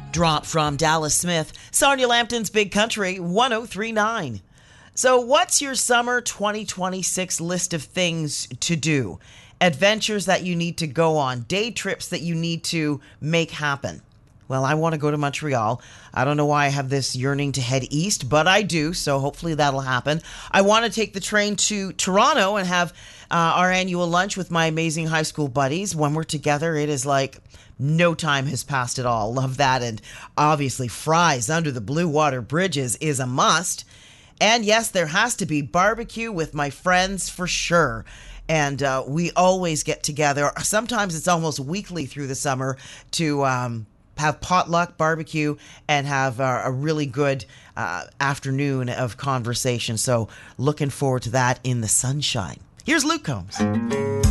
Drop from Dallas Smith, Sarnia Lambton's Big Country 1039. So what's your summer 2026 list of things to do? Adventures that you need to go on, day trips that you need to make happen. Well, I want to go to Montreal. I don't know why I have this yearning to head east, but I do, so hopefully that'll happen. I want to take the train to Toronto and have our annual lunch with my amazing high school buddies. When we're together, it is like no time has passed at all. Love that. And obviously, fries under the Blue Water Bridges is a must. And yes, there has to be barbecue with my friends for sure. And we always get together. Sometimes it's almost weekly through the summer to have potluck barbecue and have a really good afternoon of conversation. So looking forward to that in the sunshine. Here's Luke Combs.